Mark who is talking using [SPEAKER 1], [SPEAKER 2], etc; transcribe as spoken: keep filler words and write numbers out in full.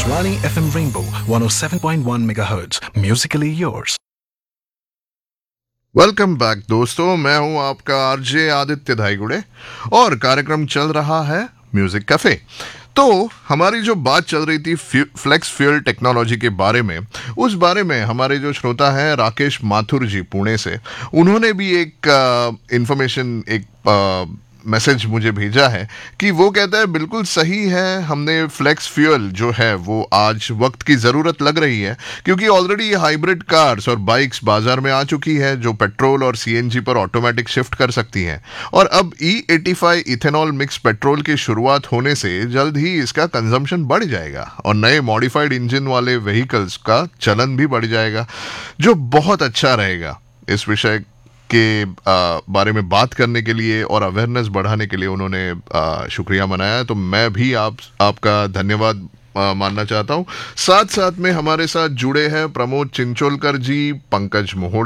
[SPEAKER 1] Akashvani F M Rainbow one oh seven point one megahertz. Musically yours.
[SPEAKER 2] Welcome back दोस्तों, मैं हूं आपका RJ Aditya धाईगुड़े और कार्यक्रम चल रहा है म्यूजिक कैफे। तो हमारी जो बात चल रही थी फ्लेक्स फ्यूल टेक्नोलॉजी के बारे में, उस बारे में हमारे जो श्रोता हैं राकेश माथुर जी पुणे से, उन्होंने भी एक इंफॉर्मेशन एक मैसेज मुझे भेजा है कि वो कहता है बिल्कुल सही है, हमने फ्लेक्स फ्यूल जो है वो आज वक्त की ज़रूरत लग रही है क्योंकि ऑलरेडी हाइब्रिड कार्स और बाइक्स बाजार में आ चुकी है जो पेट्रोल और सीएनजी पर ऑटोमेटिक शिफ्ट कर सकती हैं। और अब ई eighty five ethanol mix petrol की शुरुआत होने से जल्द ही इसका कंजम्पशन बढ़ जाएगा और नए मॉडिफाइड इंजन वाले व्हीकल्स का चलन भी बढ़ जाएगा, जो बहुत अच्छा रहेगा। इस विषय के आ, बारे में बात करने के लिए और अवेयरनेस बढ़ाने के लिए उन्होंने आ, शुक्रिया मनाया, तो मैं भी आप आपका धन्यवाद आ, मानना चाहता हूं। साथ साथ में हमारे साथ जुड़े हैं प्रमोद चिंचोलकर जी, पंकज मोहोड़